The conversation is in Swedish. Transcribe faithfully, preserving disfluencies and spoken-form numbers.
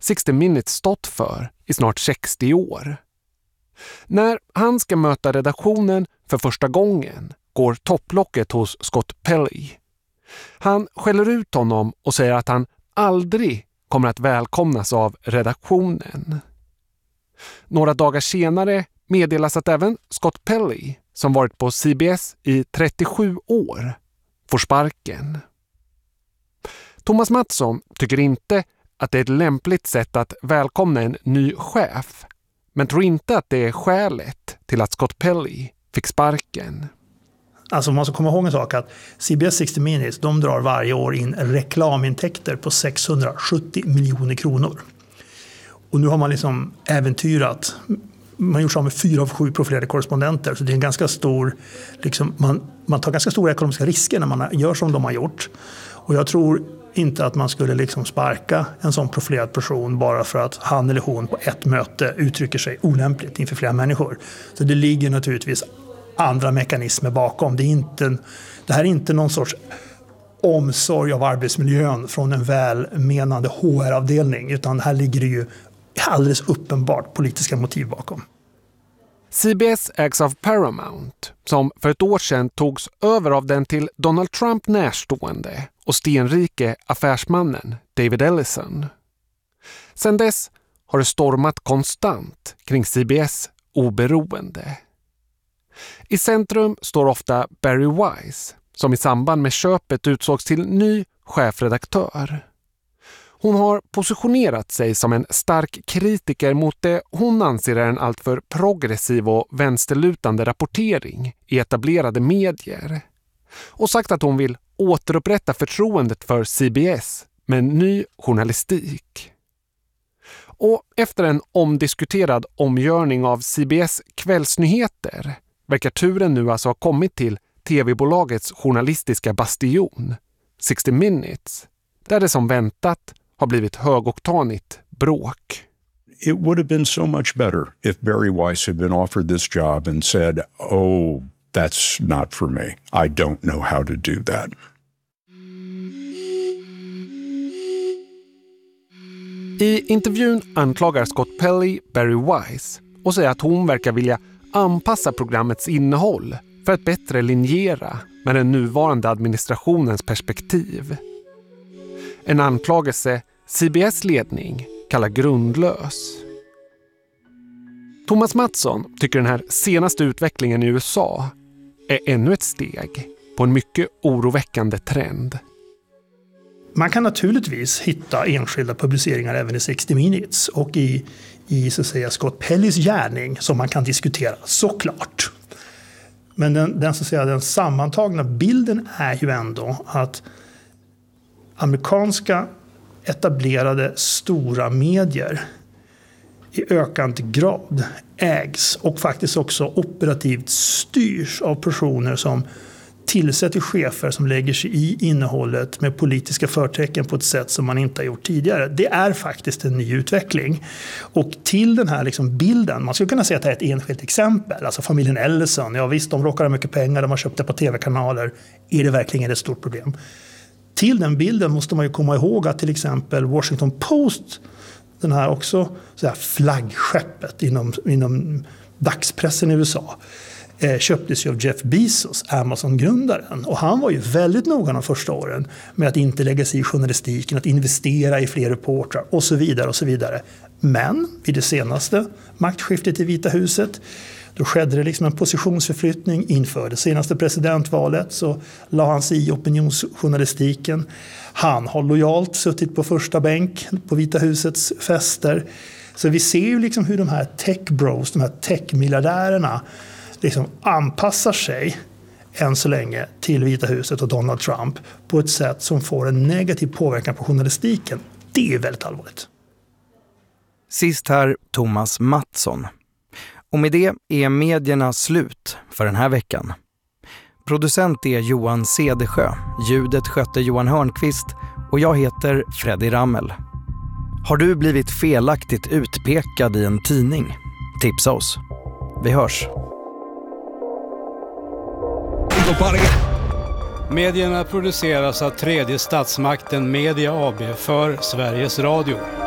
sextio minutes stått för i snart sextio år. När han ska möta redaktionen för första gången går topplocket hos Scott Pelley. Han skäller ut honom och säger att han aldrig kommer att välkomnas av redaktionen. Några dagar senare meddelas att även Scott Pelley, som varit på C B S i trettiosju år, får sparken. Thomas Mattsson tycker inte att det är ett lämpligt sätt att välkomna en ny chef, men tror inte att det är skälet till att Scott Pelley fick sparken. Alltså man ska komma ihåg en sak, att C B S sextio minutes, de drar varje år in reklamintäkter på sexhundrasjuttio miljoner kronor. Och nu har man liksom äventyrat, man har gjort så med fyra av sju profilerade korrespondenter, så det är en ganska stor, liksom, man, man tar ganska stora ekonomiska risker när man gör som de har gjort. Och jag tror inte att man skulle liksom sparka en sån profilerad person bara för att han eller hon på ett möte uttrycker sig olämpligt inför flera människor. Så det ligger naturligtvis andra mekanismer bakom. Det är inte en, det här är inte någon sorts omsorg av arbetsmiljön från en välmenande H R-avdelning, utan här ligger det ju alldeles uppenbart politiska motiv bakom. C B S ägs av Paramount, som för ett år sedan togs över av den till Donald Trump närstående och stenrike affärsmannen David Ellison. Sedan dess har det stormat konstant kring C B S oberoende. I centrum står ofta Barry Weiss, som i samband med köpet utsågs till ny chefredaktör. Hon har positionerat sig som en stark kritiker mot det hon anser är en alltför progressiv och vänsterlutande rapportering i etablerade medier. Och sagt att hon vill återupprätta förtroendet för C B S med en ny journalistik. Och efter en omdiskuterad omgörning av C B S kvällsnyheter verkar turen nu alltså ha kommit till tv-bolagets journalistiska bastion, sextio minutes, där det som väntat har blivit högoktanigt bråk. It would have been so much better if Barry Weiss had been offered this job and said, oh, that's not for me. I don't know how to do that. I intervjun anklagar Scott Pelley Barry Weiss och säger att hon verkar vilja anpassa programmets innehåll för att bättre linjera med den nuvarande administrationens perspektiv. En anklagelse C B S-ledning kallar grundlös. Thomas Mattsson tycker den här senaste utvecklingen i U S A är ännu ett steg på en mycket oroväckande trend. Man kan naturligtvis hitta enskilda publiceringar även i sextio minutes och i, i så att säga, Scott Pelleys gärning som man kan diskutera, såklart. Men den, den, så att säga, den sammantagna bilden är ju ändå att amerikanska etablerade stora medier i ökande grad ägs och faktiskt också operativt styrs av personer som tillsätter chefer som lägger sig i innehållet med politiska förtecken på ett sätt som man inte har gjort tidigare. Det är faktiskt en ny utveckling. Och till den här liksom bilden, man skulle kunna säga att det är ett enskilt exempel. Alltså familjen Ellison, ja visst, de råkar ha mycket pengar, de har köpt det på tv-kanaler. Är det verkligen ett stort problem? Till den bilden måste man ju komma ihåg att till exempel Washington Post, den här också så här flaggskeppet inom, inom dagspressen i U S A, eh, köptes ju av Jeff Bezos, Amazon-grundaren. Och han var ju väldigt noga de första åren med att inte lägga sig i journalistiken, att investera i fler reportrar och så vidare och så vidare. Men vid det senaste maktskiftet i Vita huset, då skedde det liksom en positionsförflyttning inför det senaste presidentvalet, så la han sig i opinionsjournalistiken. Han har lojalt suttit på första bänk på Vita husets fester. Så vi ser ju liksom hur de här tech bros, de här tech-miljardärerna liksom anpassar sig än så länge till Vita huset och Donald Trump på ett sätt som får en negativ påverkan på journalistiken. Det är väldigt allvarligt. Sist här Thomas Mattsson. Och med det är medierna slut för den här veckan. Producent är Johan Cedersjö, ljudet skötte Johan Hörnqvist och jag heter Freddy Rammel. Har du blivit felaktigt utpekad i en tidning? Tipsa oss. Vi hörs. Medierna produceras av tredje statsmakten Media A B för Sveriges Radio.